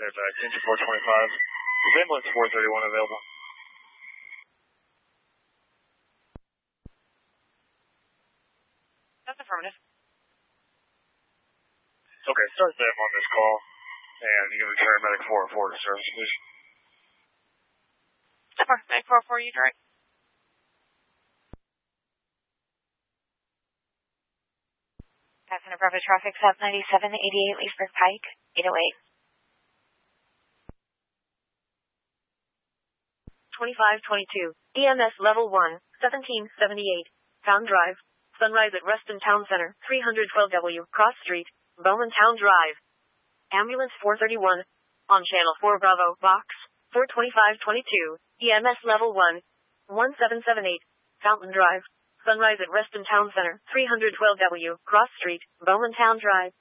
Fairfax, engine 425. Is ambulance 431 available? That's affirmative. Okay, start them on this call, and you can return medic 404 to service, please. Medic 404, you direct. Passenger Bravo traffic, South 97, 88 Leesburg Pike, 808. 2522, EMS Level 1, 1778, Town Drive, Sunrise at Reston Town Center, 312W, Cross Street, Bowman Town Drive. Ambulance 431, on Channel 4 Bravo, Box, 42522, EMS Level 1, 1778, Fountain Drive, Sunrise at Reston Town Center, 312W, Cross Street, Bowman Town Drive.